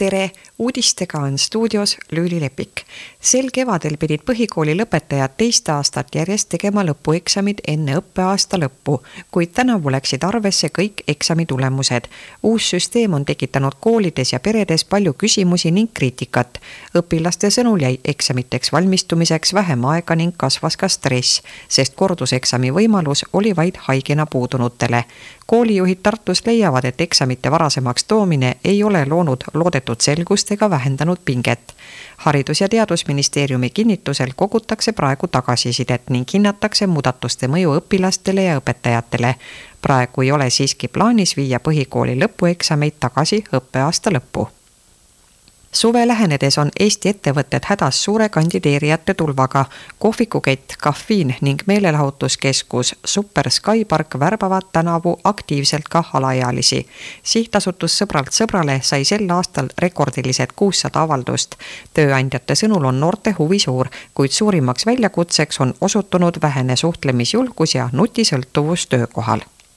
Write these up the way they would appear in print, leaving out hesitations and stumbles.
Tere! Uudistega on stuudios Lüüli Lepik. Sel kevadel pidid põhikooli lõpetajad teist aastat järjest tegema lõpueksamid enne õppeaasta lõppu, kuid tänavu läksid arvesse kõik eksami tulemused. Uus süsteem on tekitanud koolides ja peredes palju küsimusi ning kriitikat. Õpilaste sõnul jäi eksamiteks valmistumiseks vähem aega ning kasvas ka stress, sest korduseksami võimalus oli vaid haigena puudunutele. Koolijuhid Tartus leiavad, et eksamite varasemaks toomine ei ole loonud loodetud selgust ega vähendanud pinget. Haridus- ja Teadusministeeriumi kinnitusel kogutakse praegu tagasisidet ning hinnatakse muudatuste mõju õpilastele ja õpetajatele. Praegu ei ole siiski plaanis viia põhikooli lõpueksameid tagasi õppeaasta lõppu. Suve lähenedes on Eesti ettevõtted hädas suure kandideerijate tulvaga. Kohvikukett, Caffeine ning meelelahutuskeskus Super Skypark värbavad tänavu aktiivselt ka alaealisi. Sihtasutus Sõbralt sõbrale sai sel aastal rekordilised 600 avaldust. Tööandjate sõnul on noorte huvi suur, kuid suurimaks väljakutseks on osutunud vähene suhtlemisjulgus ja nutisõltuvus töökohal.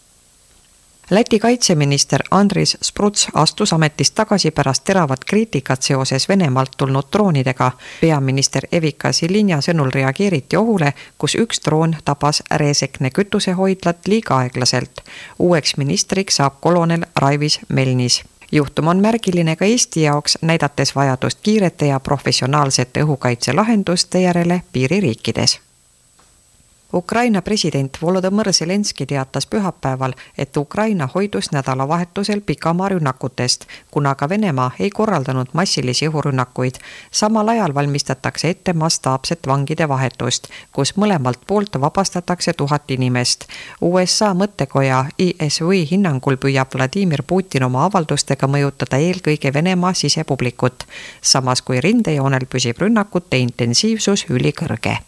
Läti kaitseminister Andris Spruts astus ametist tagasi pärast teravat kriitikat seoses Venemaalt tulnud droonidega. Peaminister Evika Silinja sõnul reageeriti ohule, kus üks droon tabas Resekne kütusehoidlat liiga aeglaselt. Uueks ministriks saab kolonel Raivis Melnis. Juhtum on märgiline ka Eesti jaoks, näidates vajadust kiirete ja professionaalsete õhukaitselahenduste järele piiririikides. Ukraina president Volodõmõr Zelenski teatas pühapäeval, et Ukraina hoidus nädalavahetusel pikamaa-rünnakutest, kuna ka Venemaa ei korraldanud massilisi õhurünnakuid. Samal ajal valmistatakse ette mastaapset vangide vahetust, kus mõlemalt poolt vabastatakse 1000 inimest. USA mõttekoja ESV hinnangul püüab Vladimir Putin oma avaldustega mõjutada eelkõige Venemaa sisepublikut, samas kui rindejoonel püsib rünnakute intensiivsus ülikõrge.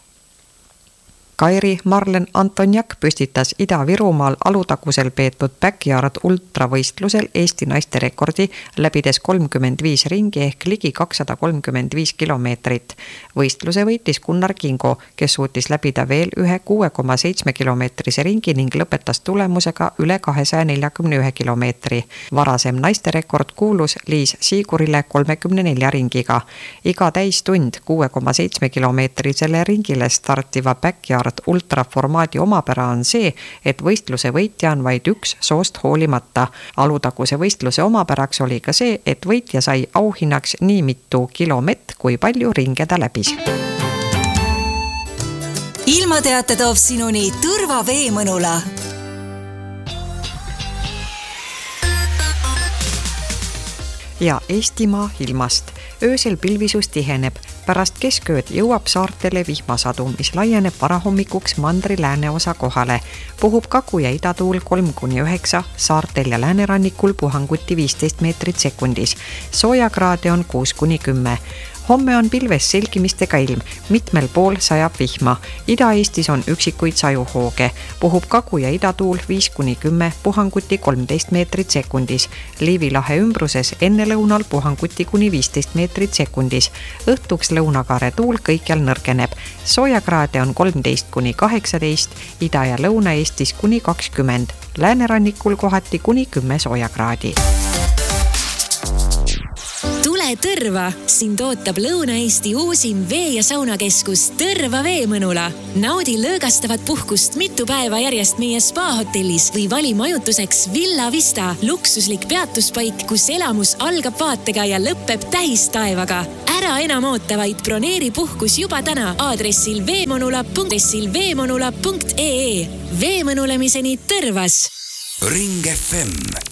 Kairi Marlen Antonjak püstitas Ida-Virumaal Alutagusel peetud backyard ultravõistlusel Eesti naiste rekordi, läbides 35 ringi ehk ligi 235 kilomeetrit. Võistluse võitis Gunnar Kingo, kes suutis läbida veel ühe 6,7 kilomeetrise ringi ning lõpetas tulemusega üle 241 kilomeetri. Varasem naiste rekord kuulus Liis Siigurile 34 ringiga. Iga täistund 6,7 kilomeetrisele ringile startiva backyard ultraformaadi omapära on see, et võistluse võitja on vaid üks soost hoolimata. Alutaguse võistluse omapäraks oli ka see, et võitja sai auhinnaks nii mitu kilomett, kui palju ringe ta läbis. Ilmateate toob sinuni Tõrva Veemõnula. Ja Eestimaa ilmast. Öösel pilvisus tiheneb. Pärast keskööd jõuab saartele vihmasadu, mis laieneb varahommikuks mandri lääneosa kohale. Puhub kagu- ja idatuul 3-9, saartel ja läänerannikul puhanguti 15 meetrit sekundis. Soojakraade on 6-10. Homme on pilves selgimistega ilm, mitmel pool sajab vihma. Ida-Eestis on üksikuid sajuhooge. Puhub kagu- ja idatuul 5-10, puhanguti 13 meetrit sekundis. Liivi lahe ümbruses enne lõunal puhanguti kuni 15 meetrit sekundis. Õhtuks lõunakaare tuul kõikjal nõrgeneb. Soojakraade on 13-18, Ida- ja Lõuna-Eestis kuni 20, läänerannikul kohati kuni 10 soojakraadi. Tule Tõrva! Sind ootab Lõuna-Eesti uusim vee- ja saunakeskus Tõrva Veemõnula. Naudi lõõgastavat puhkust mitu päeva järjest meie spa-hotellis või vali majutuseks Villa Vista, luksuslik peatuspaik, kus elamus algab vaatega ja lõpeb tähistaevaga. Ära enam oota, vaid broneeri puhkus juba täna aadressil veemõnula.ee. Veemõnulemiseni Tõrvas! Ring FM